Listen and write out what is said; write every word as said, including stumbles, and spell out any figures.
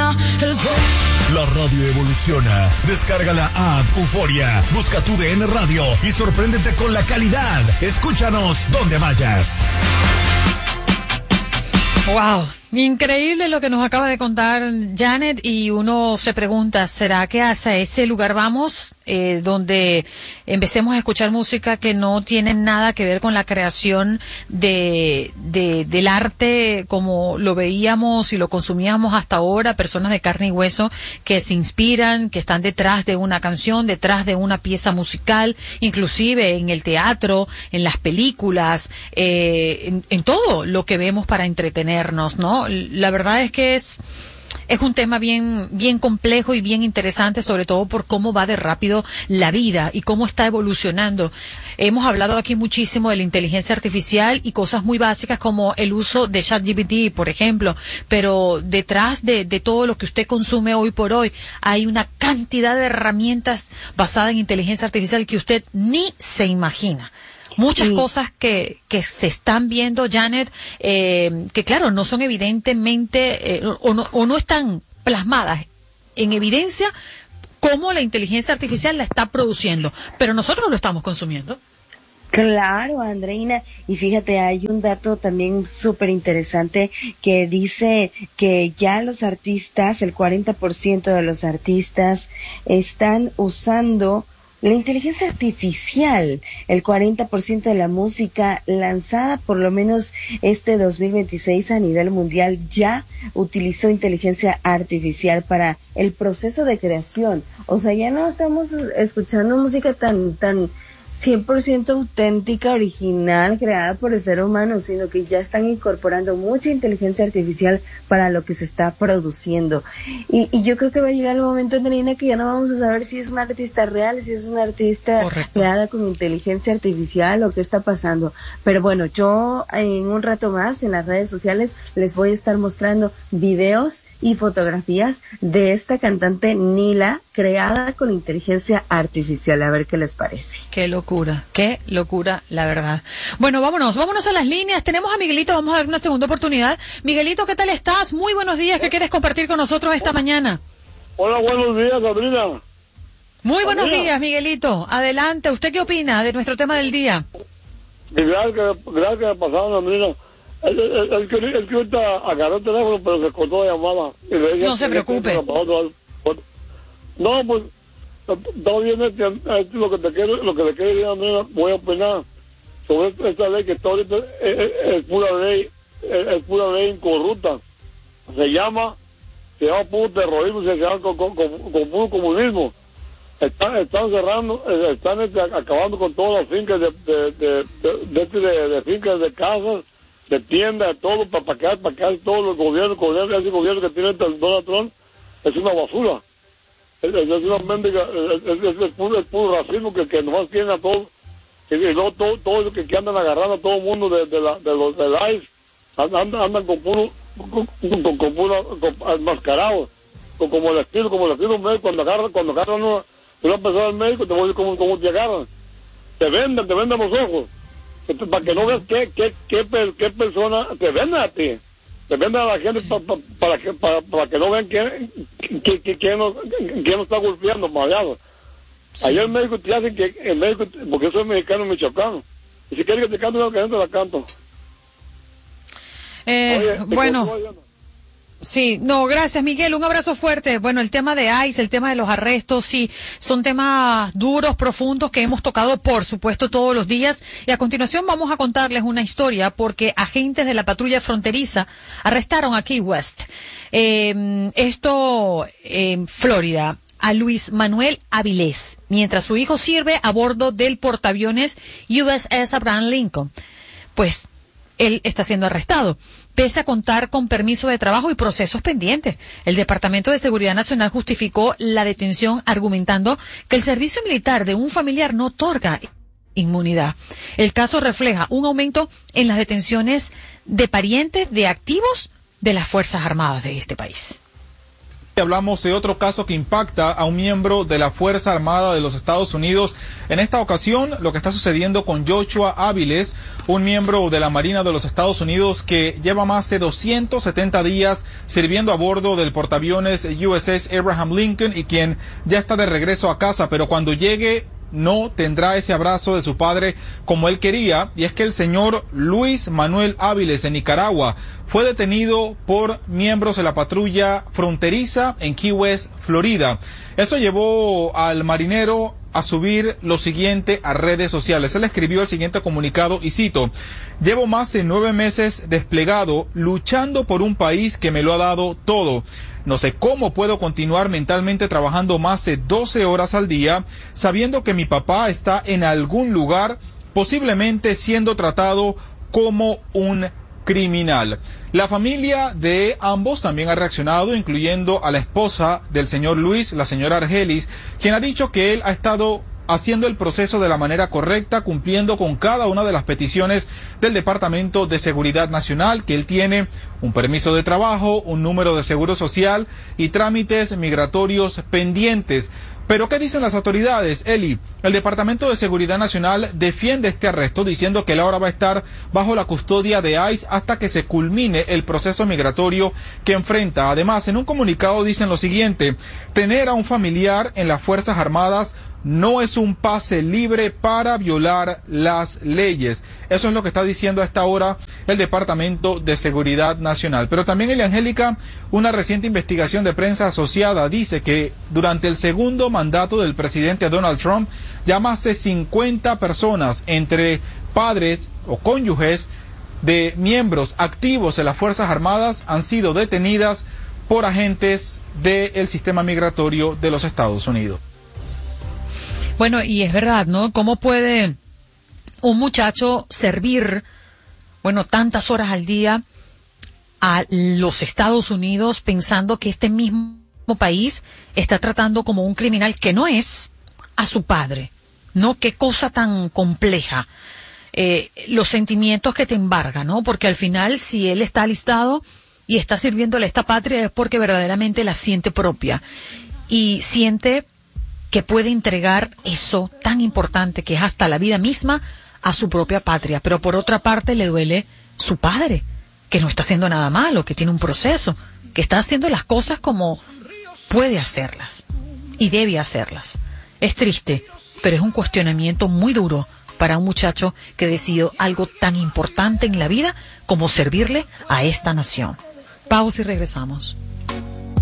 suena el gong. La radio evoluciona. Descarga la app Euforia. Busca tu D N Radio y sorpréndete con la calidad. Escúchanos donde vayas. Wow, increíble lo que nos acaba de contar Janet, y uno se pregunta, ¿será que hacia ese lugar vamos, eh, donde empecemos a escuchar música que no tiene nada que ver con la creación de, de del arte como lo veíamos y lo consumíamos hasta ahora, personas de carne y hueso que se inspiran, que están detrás de una canción, detrás de una pieza musical, inclusive en el teatro, en las películas, eh, en, en todo lo que vemos para entretenernos, ¿no? La verdad es que es es un tema bien bien complejo y bien interesante, sobre todo por cómo va de rápido la vida y cómo está evolucionando. Hemos hablado aquí muchísimo de la inteligencia artificial y cosas muy básicas como el uso de ChatGPT, por ejemplo, pero detrás de, de todo lo que usted consume hoy por hoy hay una cantidad de herramientas basadas en inteligencia artificial que usted ni se imagina. Muchas sí. cosas que, que se están viendo, Janet, eh, que claro, no son evidentemente, eh, o, no, o no están plasmadas en evidencia cómo la inteligencia artificial la está produciendo, pero nosotros lo estamos consumiendo. Claro, Andreina, y fíjate, hay un dato también súper interesante que dice que ya los artistas, el cuarenta por ciento de los artistas están usando la inteligencia artificial. El cuarenta por ciento de la música lanzada por lo menos este dos mil veintiséis a nivel mundial ya utilizó inteligencia artificial para el proceso de creación. O sea, ya no estamos escuchando música tan tan cien por ciento auténtica, original, creada por el ser humano, sino que ya están incorporando mucha inteligencia artificial para lo que se está produciendo. Y, y yo creo que va a llegar el momento, Andreina, que ya no vamos a saber si es una artista real, si es una artista Correcto. creada con inteligencia artificial o qué está pasando. Pero bueno, yo en un rato más en las redes sociales les voy a estar mostrando videos y fotografías de esta cantante Nila, creada con inteligencia artificial. A ver qué les parece. Qué locura, qué locura, la verdad. Bueno, vámonos, vámonos a las líneas. Tenemos a Miguelito, vamos a dar una segunda oportunidad. Miguelito, ¿qué tal estás? Muy buenos días, ¿qué quieres compartir con nosotros esta mañana? Hola, buenos días, Sabrina. Muy buenos Sabrina. días, Miguelito. Adelante, ¿usted qué opina de nuestro tema del día? Gracias, gracias que me pasaron, Sabrina. El, el, el, el, el que ahorita agarró el teléfono, pero se cortó la llamada. Y le dije no se preocupe. No, pues, todo bien, este, este, lo que te quiero, lo que le quiero decir, Andrea, voy a opinar sobre esta, esta ley que está ahorita es, es, es pura ley, es, es pura ley incorrupta. Se llama, se llama puro terrorismo, se llama con, con, con, con puro comunismo. Están, están cerrando, están este, acabando con todas las fincas de, de, de, de, de, de, de fincas de casas, de tiendas, de todo, para pagar, para pagar todos los gobiernos, gobiernos, ese gobierno que tiene el Donald Trump, es una basura. Es, es una mendiga, es, es, es, puro, es puro racismo que, que nomás tiene a todos, y, y luego todo, todo eso que, que andan agarrando a todo el mundo de, de, la, de los del I C E, andan, andan con puro, con, con, con puro, con, enmascarados, con, como el estilo, como el estilo médico, cuando agarran, cuando agarran una, una persona al médico, te voy a decir cómo, cómo te agarran, te venden, te venden los ojos, para que no veas qué, qué, qué, qué persona te venden a ti. Depende de la gente pa, pa, para que para, para que no vean quién quién quién nos, nos está golpeando, mareado. Sí. Ayer el médico te hace que el médico, porque yo soy mexicano en Michoacán, y si quieres que te cante una canción, te la canto. Eh, Oye, bueno. Sí, no, gracias Miguel, un abrazo fuerte. Bueno, el tema de I C E, el tema de los arrestos, sí, son temas duros, profundos que hemos tocado, por supuesto, todos los días. Y a continuación vamos a contarles una historia porque agentes de la patrulla fronteriza arrestaron a Key West. Eh, esto en Florida, a Luis Manuel Avilés, mientras su hijo sirve a bordo del portaaviones U S S Abraham Lincoln. Pues, él está siendo arrestado, pese a contar con permiso de trabajo y procesos pendientes. El Departamento de Seguridad Nacional justificó la detención argumentando que el servicio militar de un familiar no otorga inmunidad. El caso refleja un aumento en las detenciones de parientes de activos de las Fuerzas Armadas de este país. Hablamos de otro caso que impacta a un miembro de la Fuerza Armada de los Estados Unidos. En esta ocasión, lo que está sucediendo con Joshua Áviles, un miembro de la Marina de los Estados Unidos que lleva más de doscientos setenta días sirviendo a bordo del portaaviones U S S Abraham Lincoln y quien ya está de regreso a casa, pero cuando llegue no tendrá ese abrazo de su padre como él quería, y es que el señor Luis Manuel Áviles de Nicaragua fue detenido por miembros de la patrulla fronteriza en Key West, Florida. Eso llevó al marinero a subir lo siguiente a redes sociales. Él escribió el siguiente comunicado y cito: llevo más de nueve meses desplegado luchando por un país que me lo ha dado todo. No sé cómo puedo continuar mentalmente trabajando más de doce horas al día, sabiendo que mi papá está en algún lugar, posiblemente siendo tratado como un criminal. La familia de ambos también ha reaccionado, incluyendo a la esposa del señor Luis, la señora Argelis, quien ha dicho que él ha estado haciendo el proceso de la manera correcta, cumpliendo con cada una de las peticiones del Departamento de Seguridad Nacional, que él tiene un permiso de trabajo, un número de seguro social y trámites migratorios pendientes. Pero ¿qué dicen las autoridades, Eli? El Departamento de Seguridad Nacional defiende este arresto diciendo que él ahora va a estar bajo la custodia de ICE hasta que se culmine el proceso migratorio que enfrenta. Además, en un comunicado dicen lo siguiente: tener a un familiar en las Fuerzas Armadas no es un pase libre para violar las leyes. Eso es lo que está diciendo a esta hora el Departamento de Seguridad Nacional. Pero también, Elia Angélica, una reciente investigación de prensa asociada dice que durante el segundo mandato del presidente Donald Trump, ya más de cincuenta personas, entre padres o cónyuges de miembros activos de las Fuerzas Armadas, han sido detenidas por agentes del sistema migratorio de los Estados Unidos. Bueno, y es verdad, ¿no? ¿Cómo puede un muchacho servir, bueno, tantas horas al día a los Estados Unidos pensando que este mismo país está tratando como un criminal que no es a su padre? ¿No? Qué cosa tan compleja. Eh, los sentimientos que te embargan, ¿no? Porque al final, si él está alistado y está sirviéndole a esta patria, es porque verdaderamente la siente propia. Y siente que puede entregar eso tan importante que es hasta la vida misma a su propia patria. Pero por otra parte le duele su padre, que no está haciendo nada malo, que tiene un proceso, que está haciendo las cosas como puede hacerlas y debe hacerlas. Es triste, pero es un cuestionamiento muy duro para un muchacho que decidió algo tan importante en la vida como servirle a esta nación. Pausa y regresamos.